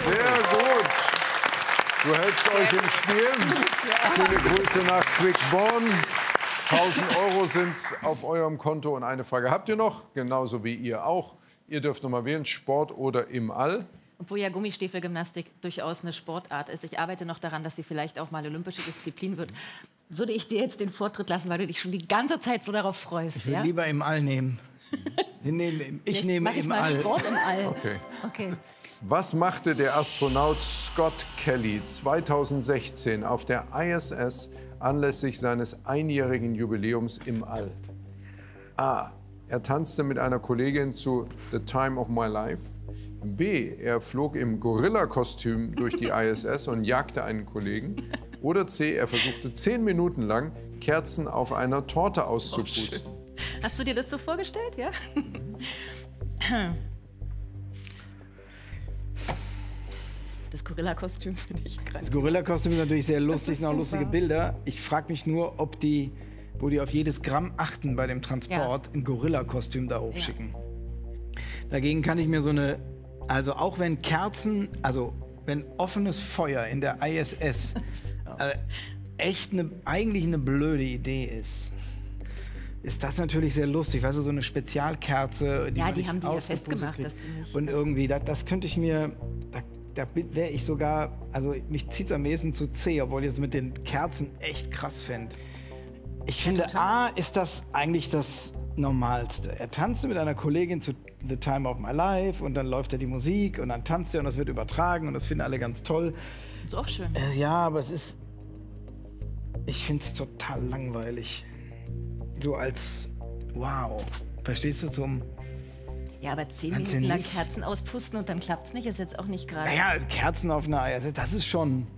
Sehr gut. Du hältst euch im Spiel. Viele Grüße nach Quickborn. 1.000 € sind auf eurem Konto. Und eine Frage habt ihr noch, genauso wie ihr auch. Ihr dürft noch mal wählen, Sport oder im All. Obwohl ja Gummistiefelgymnastik durchaus eine Sportart ist. Ich arbeite noch daran, dass sie vielleicht auch mal olympische Disziplin wird. Würde ich dir jetzt den Vortritt lassen, weil du dich schon die ganze Zeit so darauf freust. Ich will lieber im All nehmen. Ich nehme im All. Sport im All. Okay. Was machte der Astronaut Scott Kelly 2016 auf der ISS anlässlich seines einjährigen Jubiläums im All? A. Er tanzte mit einer Kollegin zu The Time of My Life. B. Er flog im Gorilla-Kostüm durch die ISS und jagte einen Kollegen. Oder C. Er versuchte 10 Minuten lang Kerzen auf einer Torte auszupusten. Hast du dir das so vorgestellt, ja? Das Gorilla-Kostüm finde ich krass. Das Gorilla-Kostüm ist natürlich sehr lustig, ist noch super. lustige Bilder. Ich frage mich nur, ob die, wo die auf jedes Gramm achten bei dem Transport, ein Gorilla-Kostüm da hochschicken. Dagegen kann ich mir so eine, also auch wenn Kerzen, also wenn offenes Feuer in der ISS echt eigentlich eine blöde Idee ist das natürlich sehr lustig. Weißt du, so eine Spezialkerze, die Ja, man die nicht haben die ja ausgepustet festgemacht, kriegt. dass die nicht... Und irgendwie, das könnte ich mir, da wäre ich sogar, also mich zieht es am ehesten zu C, obwohl ich es mit den Kerzen echt krass fände. Ich finde, A ist das eigentlich das Normalste. Er tanzte mit einer Kollegin zu The Time of My Life und dann läuft ja die Musik und dann tanzt er und das wird übertragen und das finden alle ganz toll. Ist auch schön. Ja, aber es ist, ich finde es total langweilig. So als, wow, verstehst du, zum... Ja, aber 10 Kannst du Minuten lang nicht- Kerzen auspusten und dann klappt es nicht, ist jetzt auch nicht gerade... Naja, Kerzen auf einer Eier, das ist schon...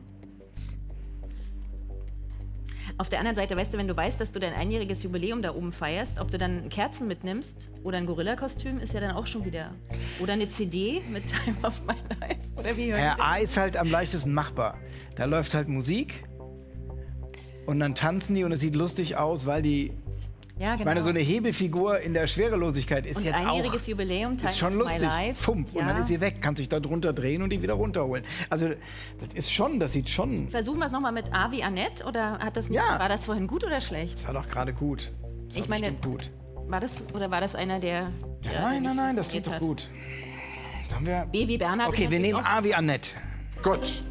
Auf der anderen Seite, weißt du, wenn du weißt, dass du dein einjähriges Jubiläum da oben feierst, ob du dann Kerzen mitnimmst oder ein Gorilla-Kostüm, ist ja dann auch schon wieder... Oder eine CD mit Time of My Life, oder wie? Ja, A ist halt am leichtesten machbar. Da läuft halt Musik und dann tanzen die und es sieht lustig aus, weil die... Ja, Ich genau. meine, so eine Hebefigur in der Schwerelosigkeit ist und jetzt auch... einjähriges Jubiläum, Time Ist schon of My lustig. Life. Fump, und dann ist sie weg. Kann sich da drunter drehen und die wieder runterholen. Also, das ist schon, das sieht schon... Versuchen wir es nochmal mit A wie Annette, oder hat das nicht, Ja. war das vorhin gut oder schlecht? Das war doch gerade gut. Das war Ich meine, bestimmt gut. War das, oder war das einer, der... Nein, das klingt doch gut. Jetzt haben wir... B wie Bernhard. Okay, ist wir natürlich nehmen auch- A wie Annette. Gut.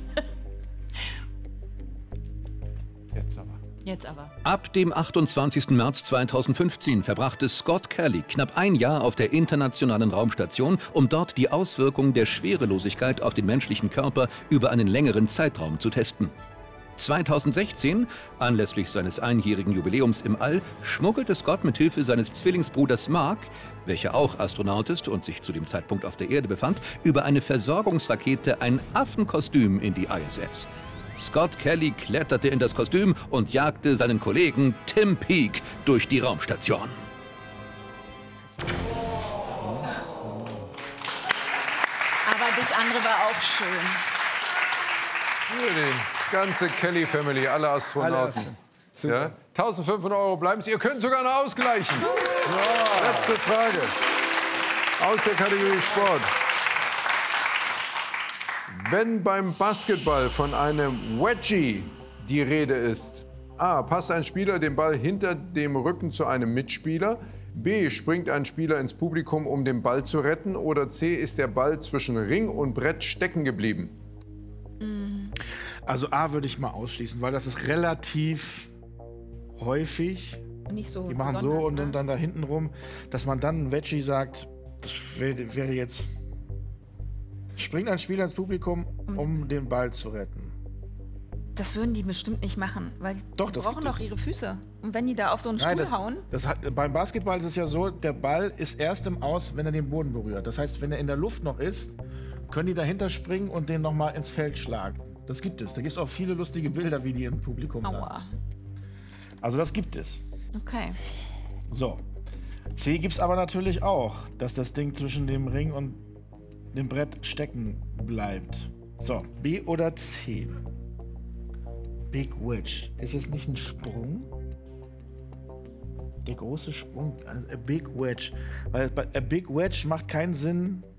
Jetzt aber. Jetzt aber. Ab dem 28. März 2015 verbrachte Scott Kelly knapp ein Jahr auf der Internationalen Raumstation, um dort die Auswirkungen der Schwerelosigkeit auf den menschlichen Körper über einen längeren Zeitraum zu testen. 2016, anlässlich seines einjährigen Jubiläums im All, schmuggelte Scott mit Hilfe seines Zwillingsbruders Mark, welcher auch Astronaut ist und sich zu dem Zeitpunkt auf der Erde befand, über eine Versorgungsrakete ein Affenkostüm in die ISS. Scott Kelly kletterte in das Kostüm und jagte seinen Kollegen Tim Peake durch die Raumstation. Aber das andere war auch schön. Hier die ganze Kelly-Family, alle Astronauten. Super. Ja? 1.500 € bleiben Sie. Ihr könnt sogar noch ausgleichen. Letzte Frage. Aus der Kategorie Sport. Wenn beim Basketball von einem Wedgie die Rede ist, A. Passt ein Spieler den Ball hinter dem Rücken zu einem Mitspieler, B. Springt ein Spieler ins Publikum, um den Ball zu retten, oder C. Ist der Ball zwischen Ring und Brett stecken geblieben? Also A würde ich mal ausschließen, weil das ist relativ häufig. Nicht so Die machen so besonders, und ne? dann da hinten rum, dass man dann ein Veggie sagt, das wäre jetzt... Springt ein Spieler ins Publikum, um den Ball zu retten. Das würden die bestimmt nicht machen, weil Doch, die das brauchen gibt doch es. ihre Füße. Und wenn die da auf so einen Stuhl hauen, beim Basketball ist es ja so, der Ball ist erst im Aus, wenn er den Boden berührt. Das heißt, wenn er in der Luft noch ist, können die dahinter springen und den nochmal ins Feld schlagen. Das gibt es. Da gibt es auch viele lustige Bilder, wie die im Publikum da. aua. Also das gibt es. Okay. So. C gibt es aber natürlich auch, dass das Ding zwischen dem Ring und dem Brett stecken bleibt. So, B oder C? Big Wedge. Ist es nicht ein Sprung? Der große Sprung, also a Big Wedge. Weil a Big Wedge macht keinen Sinn,